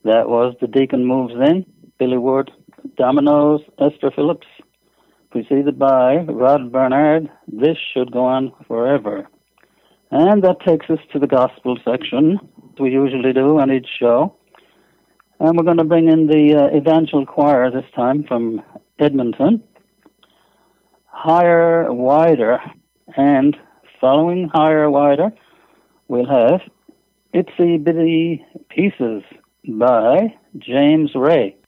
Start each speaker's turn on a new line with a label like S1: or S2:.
S1: That was The Deacon Moves In, Billy Ward, Dominoes, Esther Phillips, preceded by Rod Bernard, This Should Go On Forever. And that takes us to the gospel section, as we usually do on each show. And we're going to bring in the Evangel Choir this time from Edmonton. Higher, Wider, and following Higher, Wider, we'll have Itsy Bitty Pieces by James Ray.